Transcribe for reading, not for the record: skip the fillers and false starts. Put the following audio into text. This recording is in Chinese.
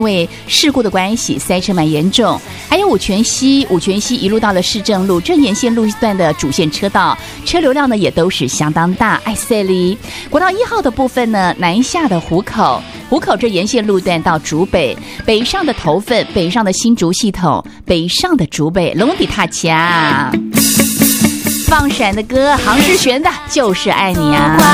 因为事故的关系，塞车蛮严重。还有五权西一路到了市政路，这沿线路段的主线车道，车流量呢也都是相当大。爱塞里国道1号的部分呢，南下的湖口这沿线路段到竹北，北上的头份，北上的新竹系统，北上的竹北，龙底塔卡。放闪的歌，杭志璇的就是爱你啊。